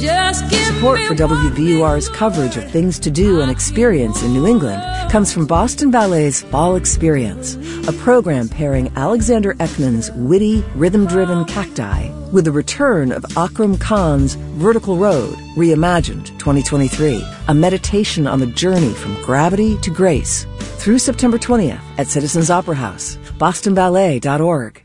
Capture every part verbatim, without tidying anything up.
Just give Support me for W B U R's coverage of things to do and experience in New England comes from Boston Ballet's Fall Experience, a program pairing Alexander Ekman's witty, rhythm-driven Cacti with the return of Akram Khan's Vertical Road, Reimagined twenty twenty-three, a meditation on the journey from gravity to grace, through September twentieth at Citizens Opera House, boston ballet dot org.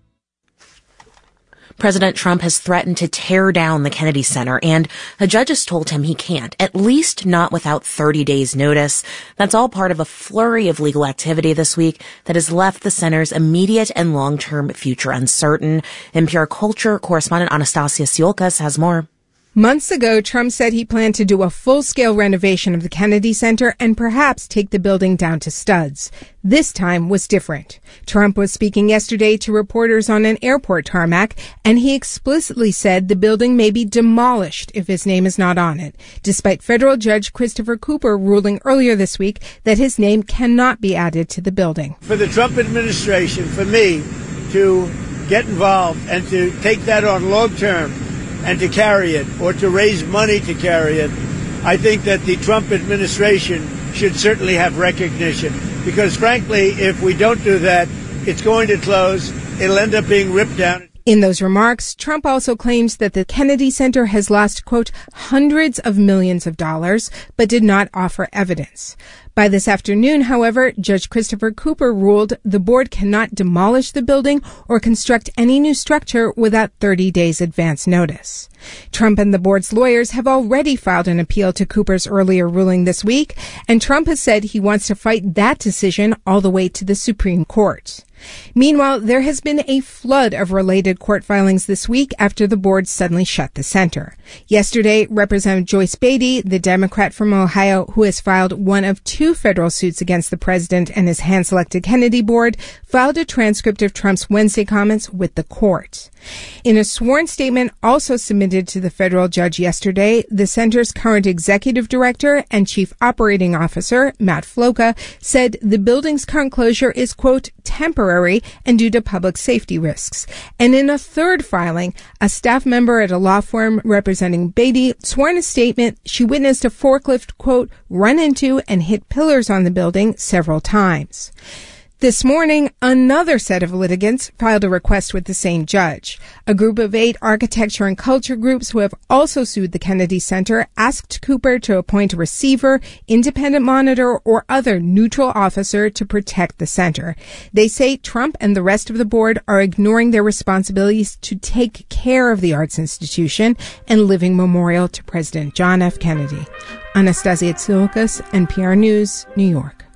President Trump has threatened to tear down the Kennedy Center, and a judge has told him he can't, at least not without thirty days notice. That's all part of a flurry of legal activity this week that has left the center's immediate and long-term future uncertain. N P R Culture correspondent Anastasia Tsiolkas has more. Months ago, Trump said he planned to do a full-scale renovation of the Kennedy Center and perhaps take the building down to studs. This time was different. Trump was speaking yesterday to reporters on an airport tarmac, and he explicitly said the building may be demolished if his name is not on it, despite federal judge Christopher Cooper ruling earlier this week that his name cannot be added to the building. For the Trump administration, for me, to get involved and to take that on long term, and to carry it, or to raise money to carry it, I think that the Trump administration should certainly have recognition. Because frankly, if we don't do that, it's going to close. It'll end up being ripped down. In those remarks, Trump also claims that the Kennedy Center has lost, quote, hundreds of millions of dollars, but did not offer evidence. By this afternoon, however, Judge Christopher Cooper ruled the board cannot demolish the building or construct any new structure without thirty days advance notice. Trump and the board's lawyers have already filed an appeal to Cooper's earlier ruling this week, and Trump has said he wants to fight that decision all the way to the Supreme Court. Meanwhile, there has been a flood of related court filings this week after the board suddenly shut the center. Yesterday, Representative Joyce Beatty, the Democrat from Ohio who has filed one of two federal suits against the president and his hand-selected Kennedy board, filed a transcript of Trump's Wednesday comments with the court. In a sworn statement also submitted to the federal judge yesterday, the center's current executive director and chief operating officer, Matt Floca, said the building's current closure is, quote, temporary and due to public safety risks. And in a third filing, a staff member at a law firm representing Beatty swore in a statement she witnessed a forklift, quote, run into and hit pillars on the building several times. This morning, another set of litigants filed a request with the same judge. A group of eight architecture and culture groups who have also sued the Kennedy Center asked Cooper to appoint a receiver, independent monitor, or other neutral officer to protect the center. They say Trump and the rest of the board are ignoring their responsibilities to take care of the arts institution and living memorial to President John F. Kennedy. Anastasia Tsiolkas, N P R News, New York.